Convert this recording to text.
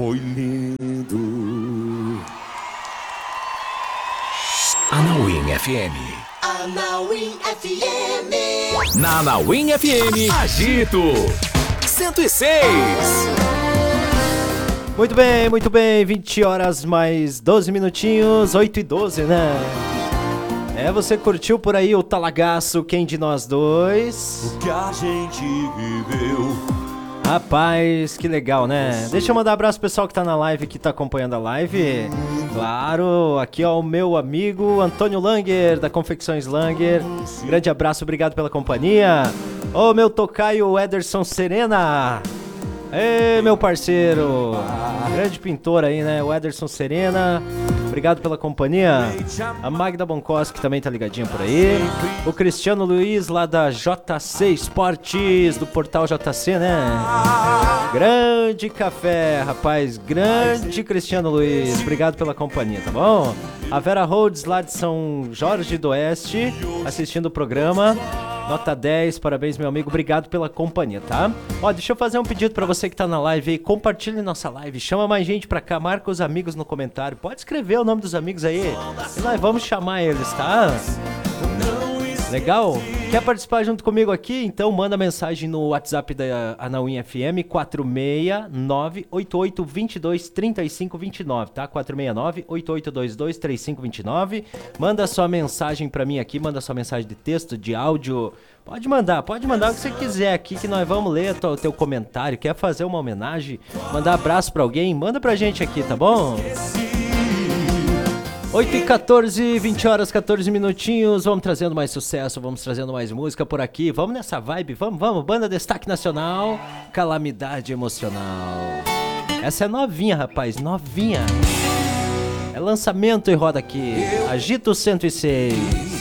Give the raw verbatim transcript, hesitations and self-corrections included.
foi lindo. Anauim F M. Anauim F M. Na Anauim F M, Agito cento e seis. Muito bem, muito bem, vinte horas mais doze minutinhos, oito e doze, né? É, você curtiu por aí o Talagaço, Quem de Nós Dois? O que a gente viveu. Rapaz, que legal, né? Deixa eu mandar um abraço pro pessoal que tá na live, que tá acompanhando a live. Claro, aqui ó, o meu amigo Antônio Langer, da Confecções Langer. Grande abraço, obrigado pela companhia. Ô, meu tocaio Ederson Serena. Ê, meu parceiro. Grande pintor aí, né? O Ederson Serena. Obrigado pela companhia. A Magda Boncoski também tá ligadinha por aí. O Cristiano Luiz lá da J C Esportes, do portal J C, né? Grande café, rapaz. Grande Cristiano Luiz. Obrigado pela companhia, tá bom? A Vera Rhodes lá de São Jorge do Oeste, assistindo o programa. Nota dez, parabéns, meu amigo. Obrigado pela companhia, tá? Ó, deixa eu fazer um pedido pra você que tá na live aí. Compartilhe nossa live. Chama mais gente pra cá. Marca os amigos no comentário. Pode escrever o nome dos amigos aí. E nós vamos chamar eles, tá? Legal? Quer participar junto comigo aqui? Então manda mensagem no WhatsApp da Anauim F M quatro seis nove oito oito dois dois três cinco dois nove, tá? quatro seis nove oito oito dois dois três cinco dois nove. Manda sua mensagem pra mim aqui, manda sua mensagem de texto, de áudio. Pode mandar, pode mandar o que você quiser aqui que nós vamos ler o teu comentário. Quer fazer uma homenagem? Mandar abraço pra alguém? Manda pra gente aqui, tá bom? oito e quatorze, vinte horas, quatorze minutinhos. Vamos trazendo mais sucesso, vamos trazendo mais música por aqui. Vamos nessa vibe, vamos, vamos. Banda Destaque Nacional, Calamidade Emocional. Essa é novinha, rapaz, novinha. É lançamento e roda aqui. Agito cento e seis.